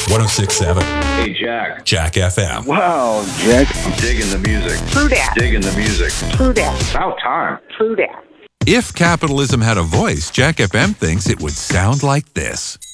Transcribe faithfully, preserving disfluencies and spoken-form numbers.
one oh six point seven. Hey, Jack. Jack F M. Wow, Jack. I'm digging the music. True that. Digging the music. True that. About time. True that. If capitalism had a voice, Jack F M thinks it would sound like this.